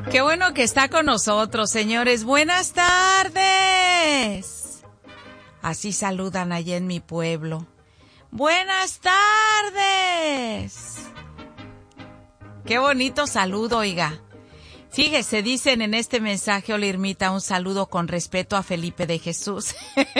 Qué bueno que está con nosotros, señores. Buenas tardes. Así saludan allá en mi pueblo. Buenas tardes. Qué bonito saludo, oiga. Fíjese, dicen en este mensaje, Hola Irmita, un saludo con respeto a Felipe de Jesús.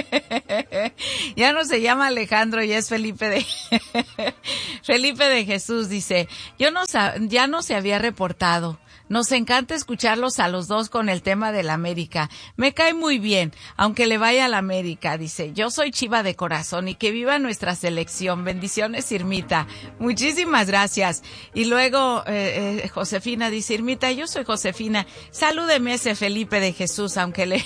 Ya no se llama Alejandro, ya es Felipe de Felipe de Jesús, dice, ya no se había reportado. Nos encanta escucharlos a los dos con el tema de la América. Me cae muy bien, aunque le vaya a la América, dice. Yo soy chiva de corazón y que viva nuestra selección. Bendiciones, Irmita. Muchísimas gracias. Y luego Josefina dice, Irmita, yo soy Josefina. Salúdeme a ese Felipe de Jesús, aunque le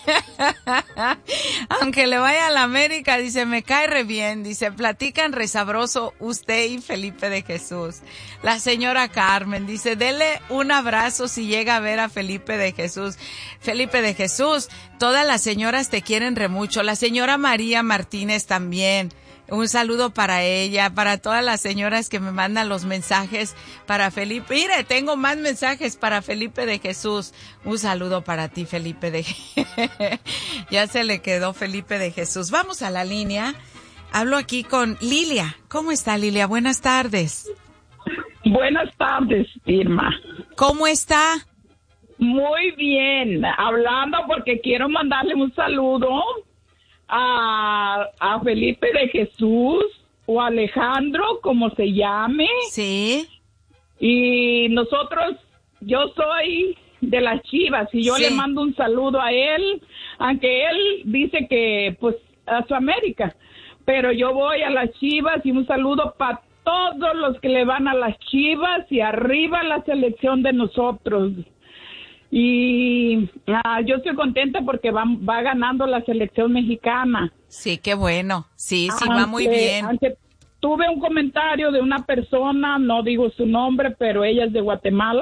vaya a la América, dice, me cae re bien, dice, platican re sabroso usted y Felipe de Jesús. La señora Carmen dice, dele un abrazo si llega a ver a Felipe de Jesús. Felipe de Jesús, todas las señoras te quieren re mucho, la señora María Martínez también. Un saludo para ella, para todas las señoras que me mandan los mensajes para Felipe. Mire, tengo más mensajes para Felipe de Jesús. Un saludo para ti, Felipe de Ya se le quedó Felipe de Jesús. Vamos a la línea. Hablo aquí con Lilia. ¿Cómo está, Lilia? Buenas tardes. Buenas tardes, Irma. ¿Cómo está? Muy bien. Hablando porque quiero mandarle un saludo a Felipe de Jesús o Alejandro, como se llame. Sí. Y nosotros, yo soy de las Chivas y yo le mando un saludo a él, aunque él dice que pues a su América, pero yo voy a las Chivas y un saludo para todos los que le van a las Chivas y arriba la selección de nosotros. Y yo estoy contenta porque va ganando la selección mexicana. Sí, qué bueno. Sí, va muy bien. Tuve un comentario de una persona, no digo su nombre, pero ella es de Guatemala.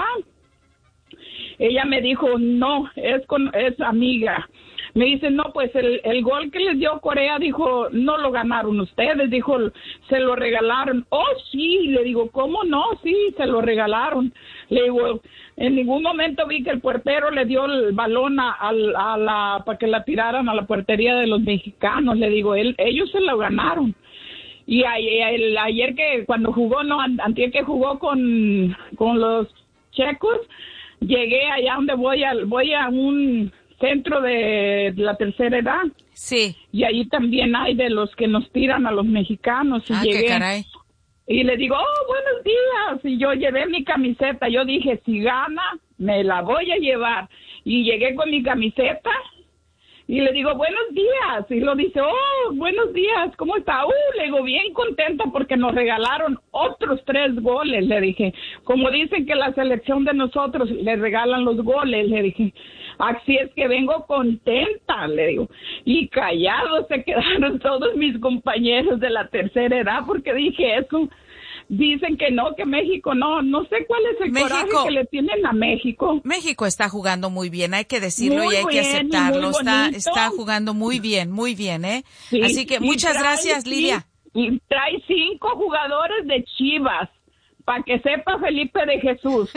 Ella me dijo, no, es amiga. Me dice, no, pues el gol que les dio Corea, dijo, no lo ganaron ustedes, dijo, se lo regalaron. Oh, sí, le digo, ¿cómo no? Sí, se lo regalaron. Le digo, en ningún momento vi que el portero le dio el balón para que la tiraran a la portería de los mexicanos. Le digo, ellos se lo ganaron. Y ayer que cuando jugó, antier que jugó con los checos, llegué allá donde voy a un centro de la tercera edad. Sí. Y ahí también hay de los que nos tiran a los mexicanos. Y llegué, qué caray. Y le digo, oh, buenos días. Y yo llevé mi camiseta. Yo dije, si gana, me la voy a llevar. Y llegué con mi camiseta y le digo, buenos días. Y lo dice, oh, buenos días, ¿cómo está? Le digo, bien contenta porque nos regalaron otros 3 goles, le dije. Como dicen que la selección de nosotros le regalan los goles, le dije. Así es que vengo contenta, le digo. Y callados se quedaron todos mis compañeros de la tercera edad porque dije eso. Dicen que no, que México no sé cuál es el coraje que le tienen a México. México está jugando muy bien, hay que decirlo y hay que aceptarlo. Está jugando muy bien, ¿eh? Sí, así que muchas gracias, Lilia. Y trae 5 jugadores de Chivas, para que sepa Felipe de Jesús.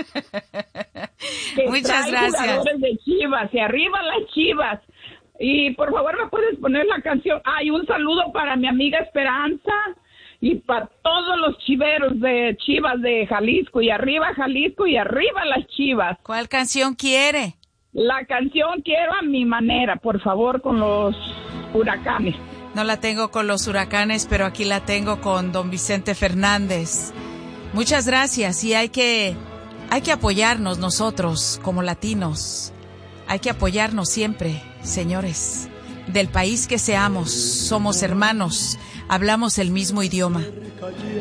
Muchas gracias. Jugadores de Chivas, y arriba las Chivas. Y por favor, ¿me puedes poner la canción? Y un saludo para mi amiga Esperanza. Y para todos los chiveros de Chivas de Jalisco y arriba las Chivas. ¿Cuál canción quiere? La canción quiero a mi manera, por favor, con los Huracanes. No la tengo con los Huracanes, pero aquí la tengo con don Vicente Fernández. Muchas gracias y hay que apoyarnos nosotros como latinos. Hay que apoyarnos siempre, señores. Del país que seamos, somos hermanos. Hablamos el mismo idioma.